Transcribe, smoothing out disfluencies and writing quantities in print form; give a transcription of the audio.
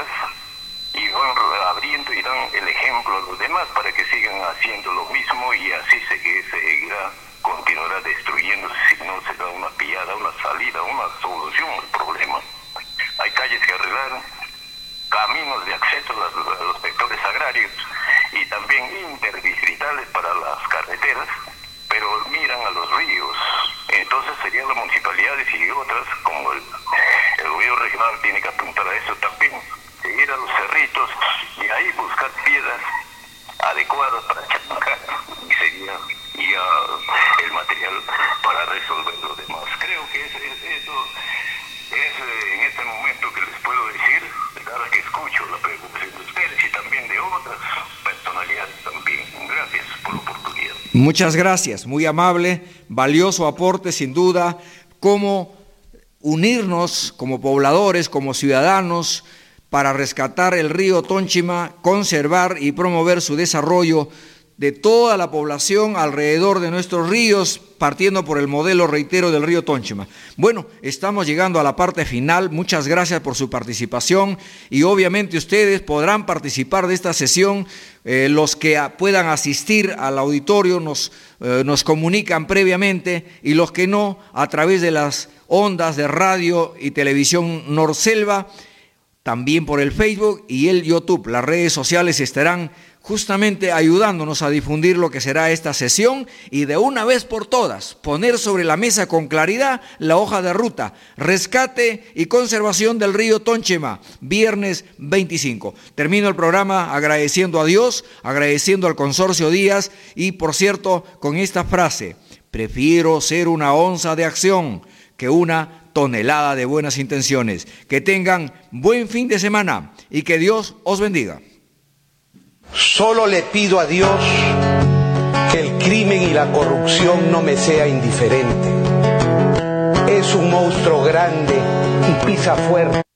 y van abriendo y dan el ejemplo a los demás para que sigan haciendo lo mismo, y así continuará destruyéndose si no se da una pillada, una salida, una solución al problema. Hay calles que arreglar, caminos de acceso a los sectores agrarios y también interdistritales para las carreteras, pero miran a los ríos. Entonces serían las municipalidades y otras, como el gobierno regional tiene que apuntar a eso también, seguir a los cerritos y ahí buscar piedras adecuadas para chapacar, y sería ya el material para resolver lo demás. Creo que eso es en este momento que les puedo decir, dada que escucho la preocupación de ustedes y también de otras personalidades también. Gracias por la oportunidad. Muchas gracias, muy amable, valioso aporte sin duda, cómo unirnos como pobladores, como ciudadanos, para rescatar el río Tónchima, conservar y promover su desarrollo de toda la población alrededor de nuestros ríos, partiendo por el modelo, reitero, del río Tónchima. Bueno, estamos llegando a la parte final. Muchas gracias por su participación y obviamente ustedes podrán participar de esta sesión. Los que puedan asistir al auditorio nos comunican previamente, y los que no, a través de las ondas de radio y televisión Norselva, también por el Facebook y el YouTube. Las redes sociales estarán justamente ayudándonos a difundir lo que será esta sesión y de una vez por todas poner sobre la mesa con claridad la hoja de ruta, rescate y conservación del río Tónchima, viernes 25. Termino el programa agradeciendo a Dios, agradeciendo al Consorcio Díaz y, por cierto, con esta frase: prefiero ser una onza de acción que una tonelada de buenas intenciones. Que tengan buen fin de semana y que Dios os bendiga. Solo le pido a Dios que el crimen y la corrupción no me sea indiferente. Es un monstruo grande y pisa fuerte.